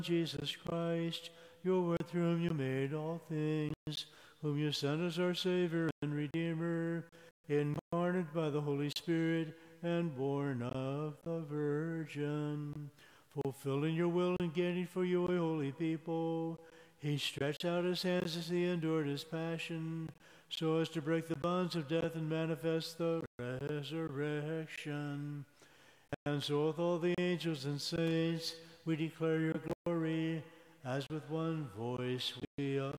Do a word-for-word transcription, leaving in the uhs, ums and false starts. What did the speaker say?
Jesus Christ, your word through whom you made all things, whom you sent as our Savior and Redeemer, incarnate by the Holy Spirit and born of the Virgin. Fulfilling your will and gaining for you a holy people, he stretched out his hands as he endured his passion, so as to break the bonds of death and manifest the resurrection. And so with all the angels and saints, we declare your glory, as with one voice we